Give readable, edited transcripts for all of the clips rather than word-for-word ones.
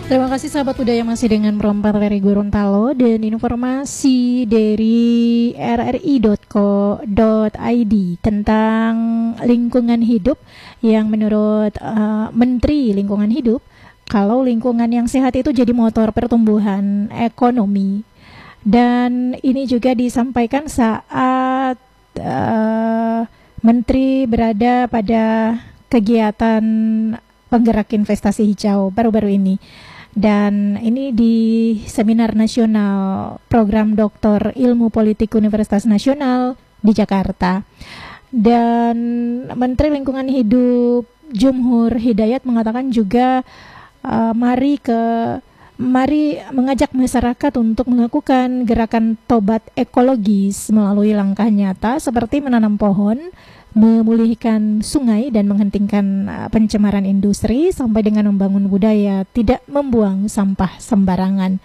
Terima kasih sahabat budaya masih dengan Romper dari Gorontalo dan informasi dari rri.co.id tentang lingkungan hidup yang menurut Menteri Lingkungan Hidup, kalau lingkungan yang sehat itu jadi motor pertumbuhan ekonomi. Dan ini juga disampaikan saat Menteri berada pada kegiatan penggerak investasi hijau baru-baru ini. Dan ini di Seminar Nasional Program Doktor Ilmu Politik Universitas Nasional di Jakarta. Dan Menteri Lingkungan Hidup Jumhur Hidayat mengatakan juga mari mengajak masyarakat untuk melakukan gerakan tobat ekologis melalui langkah nyata seperti menanam pohon, memulihkan sungai dan menghentikan pencemaran industri sampai dengan membangun budaya tidak membuang sampah sembarangan.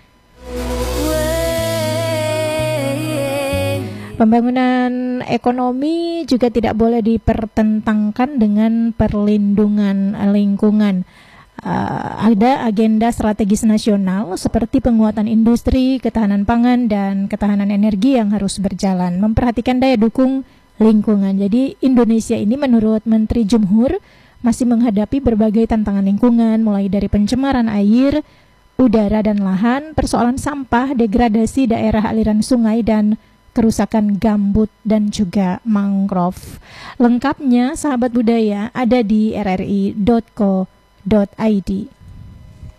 Pembangunan ekonomi juga tidak boleh dipertentangkan dengan perlindungan lingkungan. Ada agenda strategis nasional seperti penguatan industri, ketahanan pangan, dan ketahanan energi yang harus berjalan, memperhatikan daya dukung lingkungan. Jadi Indonesia ini menurut Menteri Jumhur masih menghadapi berbagai tantangan lingkungan, mulai dari pencemaran air, udara dan lahan, persoalan sampah, degradasi daerah aliran sungai, dan kerusakan gambut dan juga mangrove. Lengkapnya sahabat budaya ada di rri.co.id.